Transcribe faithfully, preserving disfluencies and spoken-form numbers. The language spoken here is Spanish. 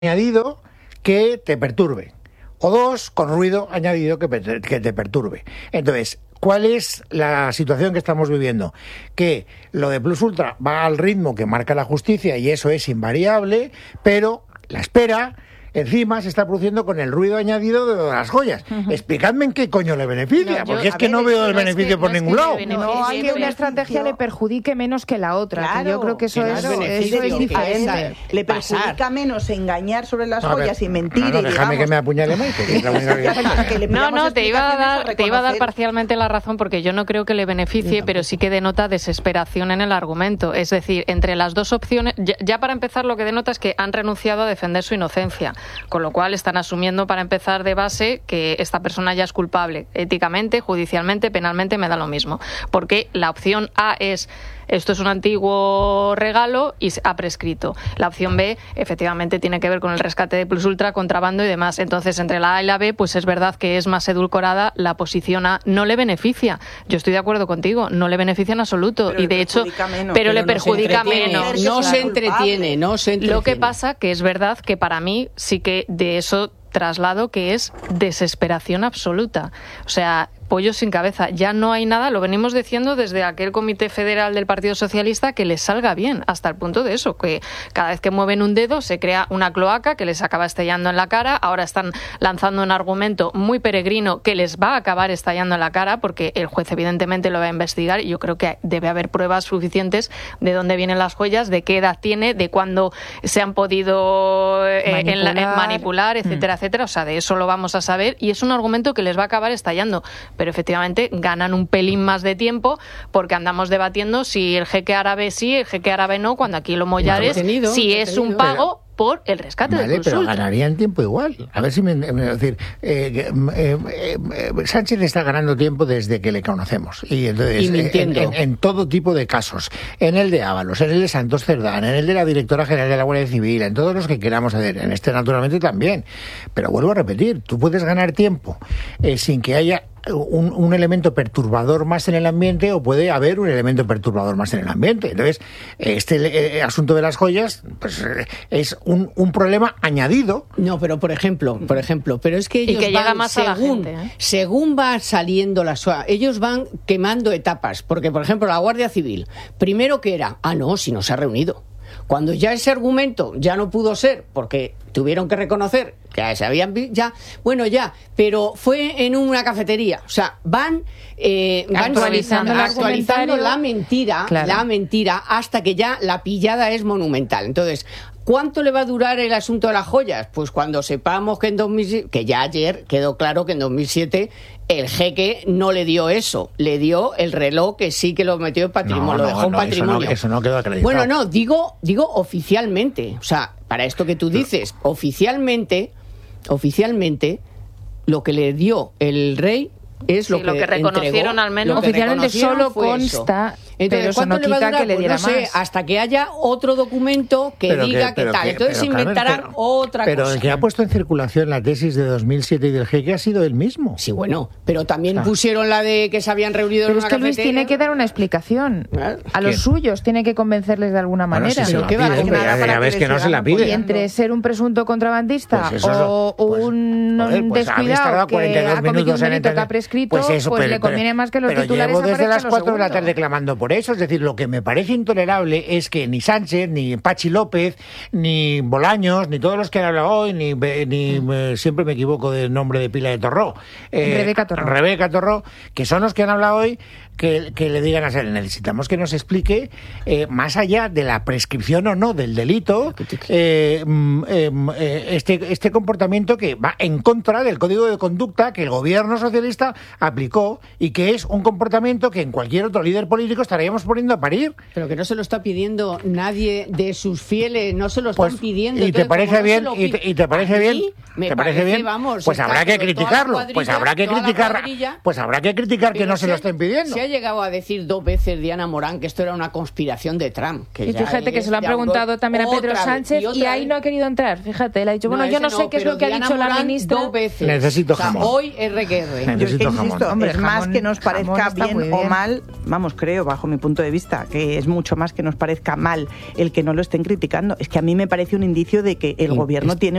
añadido que te perturbe, o dos con ruido añadido que, que te perturbe. Entonces, ¿cuál es la situación que estamos viviendo? Que lo de Plus Ultra va al ritmo que marca la justicia y eso es invariable, pero la espera encima se está produciendo con el ruido añadido de las joyas. Uh-huh. Explicadme en qué coño le beneficia, no, yo, porque es que ver, no veo el no beneficio es que, por no ningún lado. No hay que una estrategia le perjudique menos que la otra. Claro, que yo creo que eso que es, no es, eso es diferente. Le perjudica pasar. menos engañar sobre las no, joyas pero, y mentir. No, no, y déjame digamos, que me apuñale Maite, que es la única que que No, no, te iba, a dar, te iba a dar parcialmente la razón porque yo no creo que le beneficie, pero sí que denota desesperación en el argumento. Es decir, entre las dos opciones, ya, ya para empezar lo que denota es que han renunciado a defender su inocencia, con lo cual están asumiendo para empezar de base que esta persona ya es culpable. Éticamente, judicialmente, penalmente me da lo mismo. Porque la opción A es esto es un antiguo regalo y ha prescrito. La opción B, efectivamente, tiene que ver con el rescate de Plus Ultra, contrabando y demás. Entonces, entre la A y la B, pues es verdad que es más edulcorada. La posición A no le beneficia. Yo estoy de acuerdo contigo, no le beneficia en absoluto. Pero y de hecho, menos, pero, pero le perjudica no menos. No se entretiene, no se entretiene. Lo que pasa que es verdad que para mí sí que de eso traslado que es desesperación absoluta. O sea, pollo sin cabeza. Ya no hay nada, lo venimos diciendo desde aquel comité federal del Partido Socialista, que les salga bien, hasta el punto de eso, que cada vez que mueven un dedo se crea una cloaca que les acaba estallando en la cara. Ahora están lanzando un argumento muy peregrino que les va a acabar estallando en la cara, porque el juez evidentemente lo va a investigar y yo creo que debe haber pruebas suficientes de dónde vienen las joyas, de qué edad tiene, de cuándo se han podido eh, manipular. En la, en manipular, etcétera, mm. etcétera. O sea, de eso lo vamos a saber y es un argumento que les va a acabar estallando. Pero efectivamente ganan un pelín más de tiempo porque andamos debatiendo si el jeque árabe sí, el jeque árabe no, cuando aquí lo Mollares, tenido, si es un pago por el rescate vale, de Plus Ultra. Pero ganarían tiempo igual. A ver si me... Es decir, eh, eh, eh, Sánchez está ganando tiempo desde que le conocemos. Y entonces, y mintiendo. En, en, en todo tipo de casos. En el de Ábalos, en el de Santos Cerdán, en el de la Directora General de la Guardia Civil, en todos los que queramos hacer. En este, naturalmente, también. Pero vuelvo a repetir, tú puedes ganar tiempo eh, sin que haya Un, un elemento perturbador más en el ambiente o puede haber un elemento perturbador más en el ambiente. Entonces, este eh, asunto de las joyas pues eh, es un, un problema añadido. No, pero por ejemplo, por ejemplo, pero es que ellos y que van llega más según, a la gente, ¿eh? según va saliendo la suave, ellos van quemando etapas, porque por ejemplo la Guardia Civil, primero que era, ah no, si no se ha reunido. Cuando ya ese argumento ya no pudo ser, porque tuvieron que reconocer que se habían ya, bueno ya, pero fue en una cafetería. O sea, van, eh, van actualizando, actualizando la mentira, claro. la mentira, hasta que ya la pillada es monumental. Entonces, ¿cuánto le va a durar el asunto de las joyas? Pues cuando sepamos que en dos mil siete, que ya ayer quedó claro que en dos mil siete el jeque no le dio eso, le dio el reloj que sí que lo metió en patrimonio, no, lo dejó no, en no, patrimonio. Eso no, eso no quedó acreditado. Bueno, no, digo, digo oficialmente, o sea, para esto que tú dices, oficialmente, oficialmente, lo que le dio el rey es sí, lo, que lo que reconocieron entregó, al menos. Oficialmente solo consta, entonces, pero eso no quita que le diera pues no sé, más. hasta que haya otro documento que pero diga que, que tal. Que, entonces pero, inventarán Carmen, pero, otra pero cosa. Pero el que ha puesto en circulación la tesis de dos mil siete y del jeque ha sido él mismo. Sí, bueno, pero también ah. pusieron la de que se habían reunido pero en una es que Luis cafetería. tiene que dar una explicación. A los ¿Quién? suyos tiene que convencerles de alguna Bueno, manera. si se Pero la ¿qué pide, va a hombre, hacer ya, para ya ves que que no les se la sigan pide. Y entre ser un presunto contrabandista pues eso, o pues, un joder, pues descuidado que ha cometido un delito que ha prescrito, pues, eso, pues pero, le conviene pero, más que los pero titulares llevo desde las aparezcan cuatro de la los tarde clamando por eso. Es decir, lo que me parece intolerable es que ni Sánchez, ni Pachi López, ni Bolaños, ni todos los que han hablado hoy, ni, ni mm. eh, siempre me equivoco del nombre de pila de Torró, eh, Rebeca Torró, Rebeca Torró, que son los que han hablado hoy, que, que le digan a ser, necesitamos que nos explique, eh, más allá de la prescripción o no del delito, eh, eh, este, este comportamiento que va en contra del código de conducta que el gobierno socialista aplicó y que es un comportamiento que en cualquier otro líder político estaríamos poniendo a parir. Pero que no se lo está pidiendo nadie de sus fieles, no se lo están pues, pidiendo. ¿Y Entonces, te parece no bien? lo ¿Y te, y te parece bien? Me ¿Te parece, parece bien? Vamos, pues habrá que criticarlo. Cuadrilla, pues habrá que criticar. Pues habrá que criticar que no se, se lo estén pidiendo. Se ha llegado a decir dos veces Diana Morán que esto era una conspiración de Trump. Que y fíjate que se lo han preguntado también a Pedro Sánchez y, y ahí no ha querido entrar. Fíjate, él ha dicho, bueno, no, yo no sé no, qué es lo que Diana ha dicho Morán la ministra. Dos veces. Necesito o sea, jamón. Hoy R Q R. Necesito que, insisto, Hombre, es más jamón, que nos parezca bien, bien o mal, vamos, creo, bajo mi punto de vista, que es mucho más que nos parezca mal el que no lo estén criticando. Es que a mí me parece un indicio de que el Sí, gobierno es... tiene